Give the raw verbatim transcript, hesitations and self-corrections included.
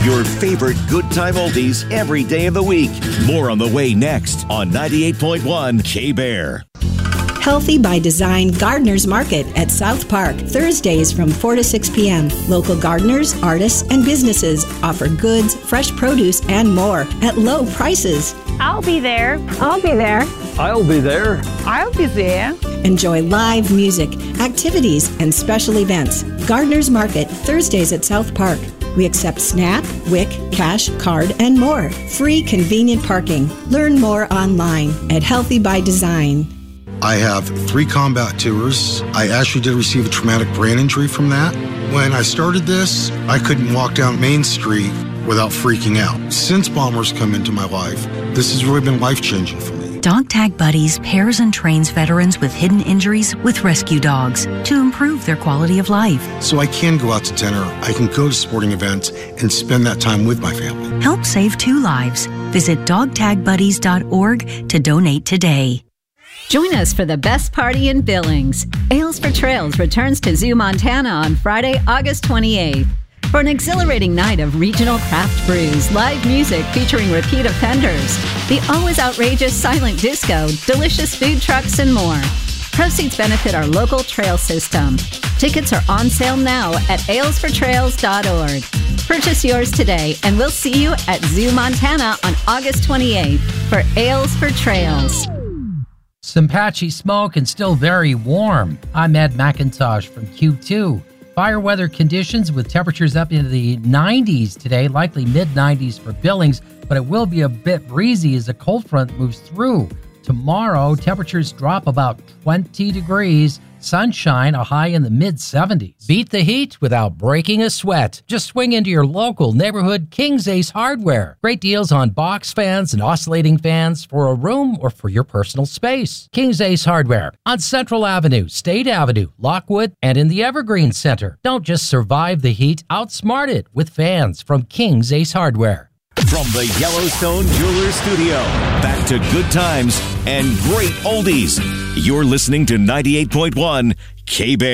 Your favorite good time oldies every day of the week. More on the way next on ninety-eight point one K-Bear. Healthy by Design Gardeners Market at South Park, Thursdays from four to six p.m. Local gardeners, artists, and businesses offer goods, fresh produce, and more at low prices. I'll be there. I'll be there. I'll be there. I'll be there. Enjoy live music, activities, and special events. Gardeners Market, Thursdays at South Park. We accept SNAP, W I C, cash, card, and more. Free, convenient parking. Learn more online at Healthy by Design. I have three combat tours. I actually did receive a traumatic brain injury from that. When I started this, I couldn't walk down Main Street without freaking out. Since Bombers come into my life, this has really been life-changing for me. Dog Tag Buddies pairs and trains veterans with hidden injuries with rescue dogs to improve their quality of life. So I can go out to dinner, I can go to sporting events, and spend that time with my family. Help save two lives. Visit dog tag buddies dot org to donate today. Join us for the best party in Billings. Ales for Trails returns to Zoo Montana on Friday, August twenty-eighth. For an exhilarating night of regional craft brews, live music featuring repeat offenders, the always outrageous silent disco, delicious food trucks, and more. Proceeds benefit our local trail system. Tickets are on sale now at ales for trails dot org. Purchase yours today, and we'll see you at Zoo Montana on August twenty-eighth for Ales for Trails. Some patchy smoke and still very warm. I'm Ed McIntosh from Q two. Fire weather conditions with temperatures up into the nineties today, likely mid nineties for Billings, but it will be a bit breezy as a cold front moves through. Tomorrow, temperatures drop about twenty degrees. Sunshine, a high in the mid seventies. Beat the heat without breaking a sweat. Just swing into your local neighborhood King's Ace Hardware. Great deals on box fans and oscillating fans for a room or for your personal space. King's Ace Hardware on Central Avenue, State Avenue, Lockwood, and in the Evergreen Center. Don't just survive the heat, outsmart it with fans from King's Ace Hardware. From the Yellowstone Jewelers Studio, back to good times and great oldies. You're listening to ninety-eight point one K-Bear.